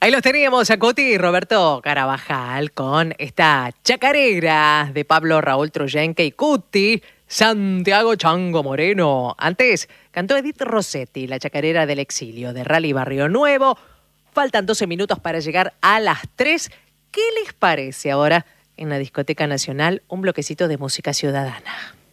Ahí los teníamos a Cuti y Roberto Carabajal con esta chacarera de Pablo Raúl Troyenque y Cuti, Santiago Chango Moreno. Antes cantó Edith Rossetti, la chacarera del exilio de Rally Barrio Nuevo. Faltan 12 minutos para llegar a las 3. ¿Qué les parece ahora en la Discoteca Nacional un bloquecito de música ciudadana?